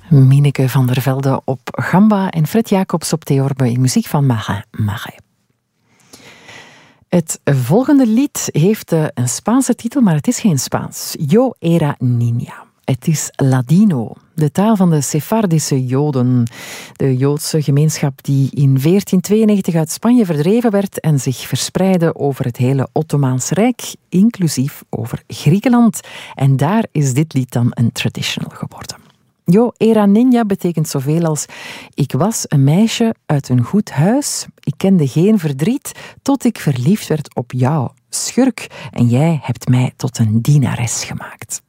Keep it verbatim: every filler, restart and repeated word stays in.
Mineke van der Velde op gamba en Fred Jacobs op theorbe in muziek van Marais. Marais. Het volgende lied heeft een Spaanse titel, maar het is geen Spaans. Yo era niña. Het is Ladino, de taal van de Sefardische Joden. De Joodse gemeenschap die in veertien tweeënnegentig uit Spanje verdreven werd en zich verspreidde over het hele Ottomaans Rijk, inclusief over Griekenland. En daar is dit lied dan een traditional geworden. Yo era niña betekent zoveel als ik was een meisje uit een goed huis, ik kende geen verdriet, tot ik verliefd werd op jou, schurk, en jij hebt mij tot een dienares gemaakt.